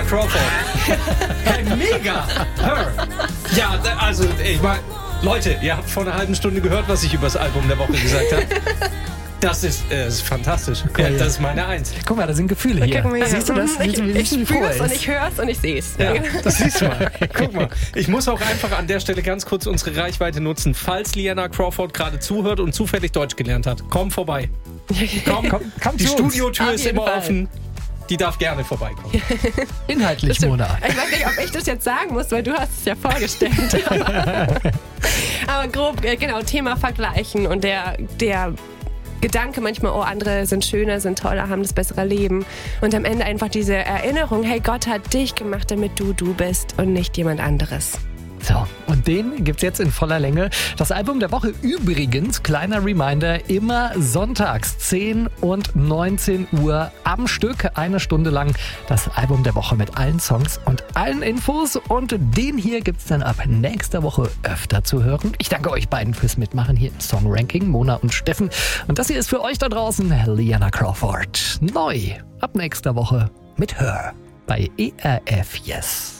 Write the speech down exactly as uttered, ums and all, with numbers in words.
Crawford. Hey, mega. Her. Ja, also ich meine, Leute, ihr habt vor einer halben Stunde gehört, was ich über das Album der Woche gesagt habe. Das ist, äh, das ist fantastisch. Ja, das ist meine Eins. Guck mal, da sind Gefühle hier. Mal, siehst du das? Ich, Wie, ich, wie ich spüre es und ich höre es und ich sehe es. Ja, das siehst du mal. Guck mal. Ich muss auch einfach an der Stelle ganz kurz unsere Reichweite nutzen. Falls Liana Crawford gerade zuhört und zufällig Deutsch gelernt hat, komm vorbei. Komm, komm, komm Die Studiotür ist immer Fall. offen. Die darf gerne vorbeikommen. Inhaltlich, Mona. Ich weiß nicht, ob ich das jetzt sagen muss, weil du hast es ja vorgestellt. Aber grob, genau, Thema Vergleichen und der, der Gedanke manchmal, oh, andere sind schöner, sind toller, haben das bessere Leben. Und am Ende einfach diese Erinnerung, hey, Gott hat dich gemacht, damit du du bist und nicht jemand anderes. So, und den gibt's jetzt in voller Länge. Das Album der Woche übrigens, kleiner Reminder, immer sonntags zehn und neunzehn Uhr am Stück, eine Stunde lang das Album der Woche mit allen Songs und allen Infos. Und den hier gibt's dann ab nächster Woche öfter zu hören. Ich danke euch beiden fürs Mitmachen hier im Song Ranking, Mona und Steffen. Und das hier ist für euch da draußen Liana Crawford. Neu ab nächster Woche mit Her bei E R F Yes.